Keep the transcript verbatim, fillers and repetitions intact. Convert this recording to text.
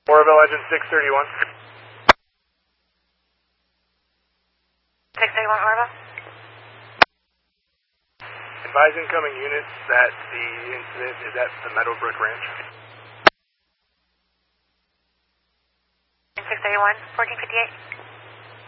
Oroville Legend six thirty-one. six thirty-one Oroville. Advise incoming units that the incident is at the Meadowbrook Ranch. six thirty-one, fourteen fifty-eight.